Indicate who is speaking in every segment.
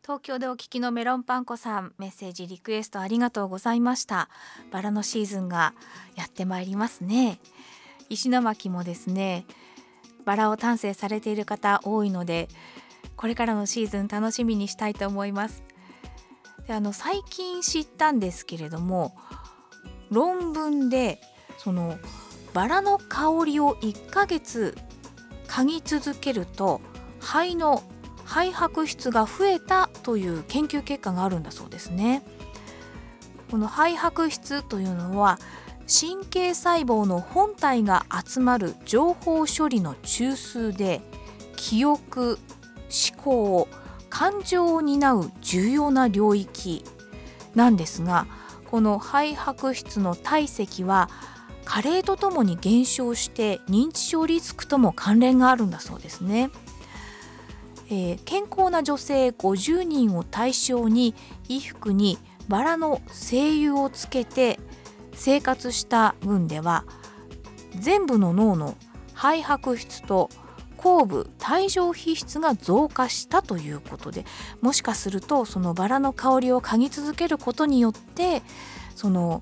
Speaker 1: 東京でお聞きのメロンパン粉さん、メッセージリクエストありがとうございました。バラのシーズンがやってまいりますね。石巻もですね、バラを丹精されている方多いので、これからのシーズン楽しみにしたいと思います。で、最近知ったんですけれども、論文でそのバラの香りを1ヶ月嗅ぎ続けると肺の肺白質が増えたという研究結果があるんだそうですね。この肺白質というのは神経細胞の本体が集まる情報処理の中枢で、記憶、思考、感情を担う重要な領域なんですが、この肺白質の体積は加齢とともに減少して認知症リスクとも関連があるんだそうですね。健康な女性50人を対象に衣服にバラの精油をつけて生活した群では、全部の脳の肺白質と後部帯状皮質が増加したということで、もしかするとそのバラの香りを嗅ぎ続けることによってその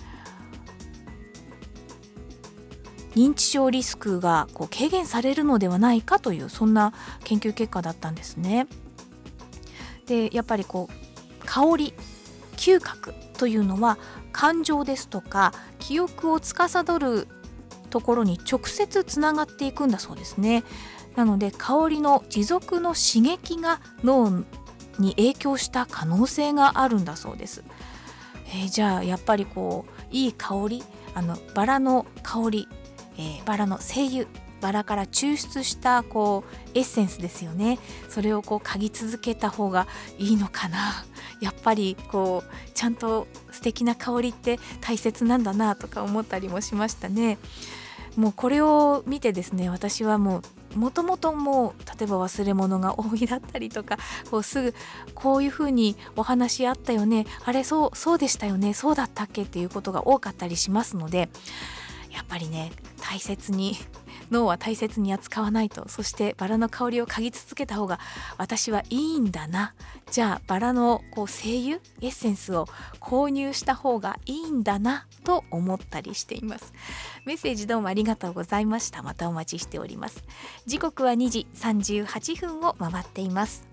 Speaker 1: 認知症リスクが軽減されるのではないかという、そんな研究結果だったんですね。で、やっぱり香り、嗅覚というのは感情ですとか記憶を司るところに直接つながっていくんだそうですね。なので香りの持続の刺激が脳に影響した可能性があるんだそうです。じゃあやっぱりいい香り、バラの香り、バラの精油、バラから抽出したエッセンスですよね。それを嗅ぎ続けた方がいいのかな。やっぱりちゃんと素敵な香りって大切なんだなとか思ったりもしましたね。もうこれを見てですね、私はもともと例えば忘れ物が多いだったりとか、すぐこういうふうにお話あったよね、あれそうでしたよね、そうだったっけっていうことが多かったりしますので、やっぱりね、脳は大切に扱わないと。そしてバラの香りを嗅ぎ続けた方が私はいいんだな。じゃあバラの精油、エッセンスを購入した方がいいんだなと思ったりしています。メッセージどうもありがとうございました。またお待ちしております。時刻は2時38分を回っています。